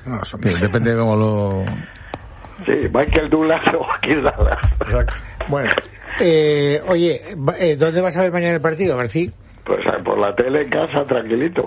no lo son. Sí, depende de cómo lo... Sí, Michael Douglas o Joaquín Dallas. Bueno, oye, ¿dónde vas a ver mañana el partido, García? Pues por la tele en casa, tranquilito.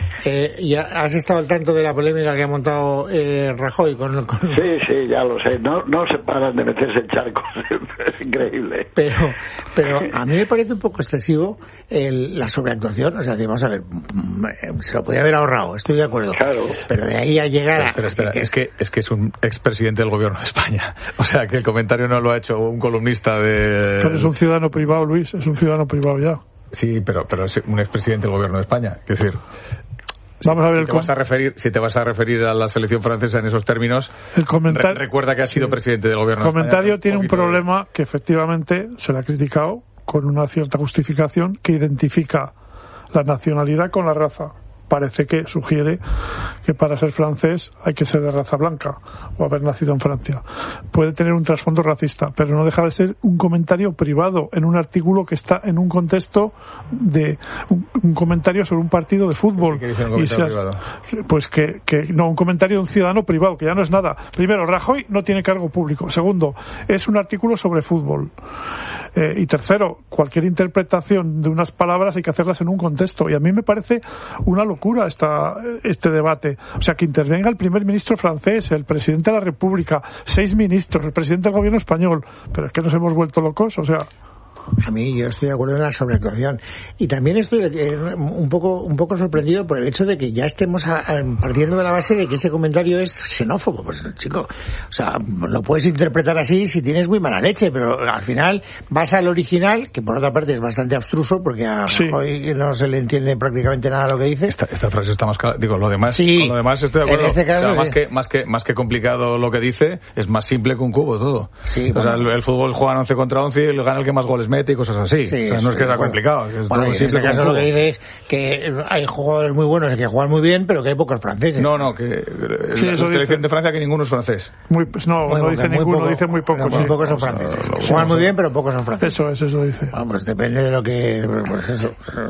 ¿Ya has estado al tanto de la polémica que ha montado Rajoy con... Sí, ya lo sé. No se paran de meterse en charcos. Es increíble. Pero a mí me parece un poco excesivo la sobreactuación. O sea, vamos a ver, se lo podía haber ahorrado, estoy de acuerdo. Claro. Pero de ahí a llegar a... Espera, es que es un expresidente del gobierno de España. O sea, que el comentario no lo ha hecho un columnista de... Pero es un ciudadano privado, Luis, es un ciudadano privado ya. Sí, pero es un expresidente del gobierno de España. Es decir... Vamos a ver si te vas a referir a la selección francesa en esos términos, recuerda que ha sido presidente del gobierno. El comentario tiene un problema que efectivamente se le ha criticado con una cierta justificación que identifica la nacionalidad con la raza. Parece que sugiere que para ser francés hay que ser de raza blanca o haber nacido en Francia. Puede tener un trasfondo racista, pero no deja de ser un comentario privado en un artículo que está en un contexto de un comentario sobre un partido de fútbol. ¿Qué dice un comentario privado? Pues un comentario de un ciudadano privado, que ya no es nada. Primero, Rajoy no tiene cargo público. Segundo, es un artículo sobre fútbol. Y tercero, cualquier interpretación de unas palabras hay que hacerlas en un contexto. Y a mí me parece una locura este debate. O sea, que intervenga el primer ministro francés, el presidente de la República, 6 ministros, el presidente del gobierno español. Pero es que nos hemos vuelto locos, o sea... A mí yo estoy de acuerdo en la sobreactuación y también estoy un poco sorprendido por el hecho de que ya estemos partiendo de la base de que ese comentario es xenófobo. Pues chico, o sea, lo puedes interpretar así si tienes muy mala leche, pero al final vas al original, que por otra parte es bastante abstruso porque a Rajoy no se le entiende prácticamente nada de lo que dice. Esta frase está más clara. Digo, lo demás, sí, con lo demás estoy de acuerdo. En este caso, o sea, más que complicado lo que dice, es más simple que un cubo todo. Sí, o sea, el fútbol juega 11 contra 11 y gana el que más goles mete y cosas así. Sí, o sea, no es que sea complicado. Es bueno, en simple este caso lo que dice es que hay jugadores muy buenos y que juegan muy bien, pero que hay pocos franceses. No, que la selección de Francia que ninguno es francés. No dice ninguno, dice muy pocos. Muy pocos son franceses. Juegan muy bien, pero pocos son franceses. Eso dice. Pues depende de lo que... Pues eso,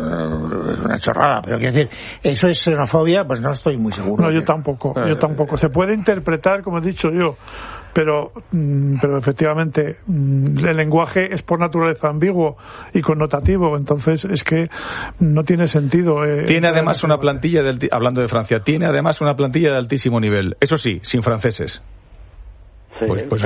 es una chorrada. Pero quiero decir, ¿eso es xenofobia? Pues no estoy muy seguro. No, yo tampoco. Se puede interpretar, como he dicho yo, pero efectivamente el lenguaje es por naturaleza ambiguo y connotativo, entonces es que no tiene sentido. Tiene además una plantilla hablando de Francia, tiene además una plantilla de altísimo nivel, eso sí, sin franceses. Sí, pues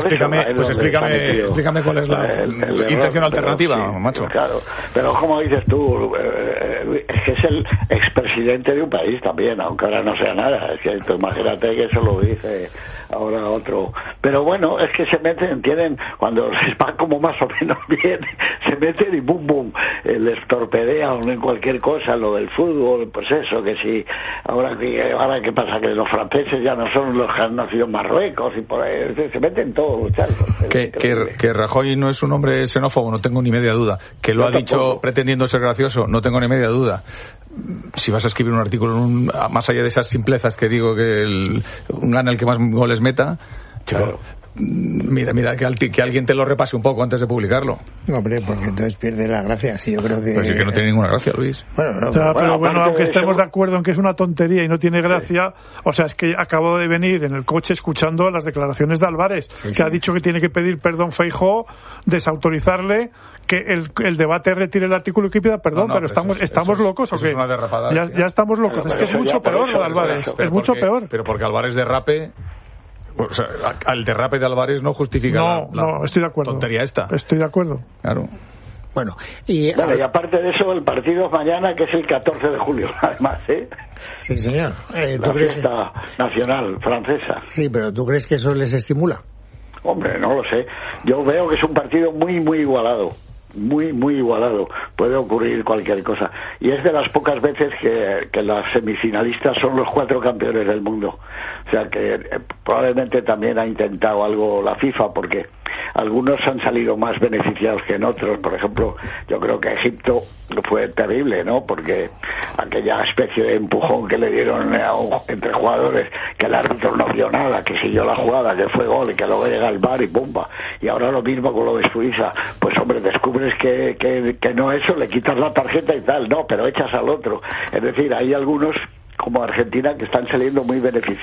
explícame cuál es la intención alternativa, macho. Claro, pero como dices tú, es que es el expresidente de un país también, aunque ahora no sea nada. Es que tú imagínate que eso lo dice ahora otro. Pero bueno, es que se meten, cuando les va como más o menos bien, se meten y bum, les torpedean en cualquier cosa, lo del fútbol, pues eso, que si ahora qué pasa, que los franceses ya no son los que han nacido en Marruecos y por ahí. Se meten todos los charcos. Que Rajoy no es un hombre xenófobo, no tengo ni media duda. Que lo ha dicho pretendiendo ser gracioso, no tengo ni media duda. Si vas a escribir un artículo más allá de esas simplezas que digo que gana el que más goles meta, claro. Mira, que alguien te lo repase un poco antes de publicarlo. No, hombre, porque entonces pierde la gracia. Sí, yo creo que... Pues es que no tiene ninguna gracia, Luis. Pero aunque estemos de acuerdo en que es una tontería y no tiene gracia, o sea, es que acabo de venir en el coche escuchando las declaraciones de Álvarez, que ha dicho que tiene que pedir perdón Feijóo, desautorizarle, que el debate retire el artículo y que pida perdón, pero estamos locos, ¿o qué? Es una derrapada. Ya estamos locos. Es que es mucho peor lo de Álvarez. Es mucho peor. Pero porque Álvarez derrape... O sea, al derrape de Álvarez no justifica no, estoy de acuerdo. Tontería esta. Estoy de acuerdo. Claro. Bueno, y aparte de eso, el partido es mañana, que es el 14 de julio, además, ¿eh? Sí, señor. La fiesta nacional francesa. Sí, pero ¿tú crees que eso les estimula? Hombre, no lo sé. Yo veo que es un partido muy, muy igualado. Muy igualado, puede ocurrir cualquier cosa, y es de las pocas veces que las semifinalistas son los 4 campeones del mundo, o sea que probablemente también ha intentado algo la FIFA, porque algunos han salido más beneficiados que en otros. Por ejemplo, yo creo que Egipto fue terrible, ¿no? Porque aquella especie de empujón que le dieron entre jugadores, que el árbitro no vio nada, que siguió la jugada, que fue gol y que luego llega al VAR y ¡pumba! Y ahora lo mismo con lo de Suiza. Pues hombre, descubres que no eso, le quitas la tarjeta y tal, no, pero echas al otro. Es decir, hay algunos como Argentina que están saliendo muy beneficiados.